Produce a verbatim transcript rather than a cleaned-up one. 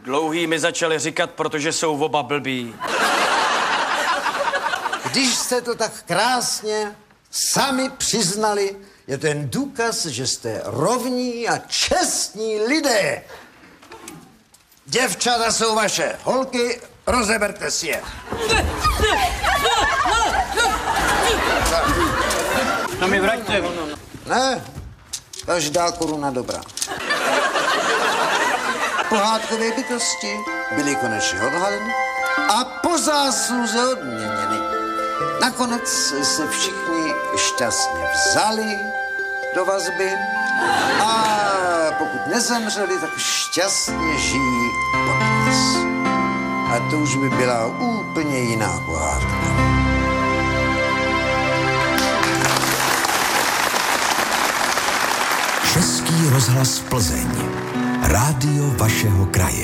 Dlouhý mi začali říkat, protože jsou oba blbí. Když jste to tak krásně sami přiznali, je to jen důkaz, že jste rovní a čestní lidé. Děvčata jsou vaše, holky, rozeberte si je. No mi vraťte. Ne, každá koruna dobrá. Pohádkové bytosti byly konečně odhaleny a po zásluze odměněny. Nakonec se všichni šťastně vzali do vazby a pokud nezemřeli, tak šťastně žijí podnes. A to už by byla úplně jiná pohádka. Český rozhlas Plzeň. Rádio vašeho kraje.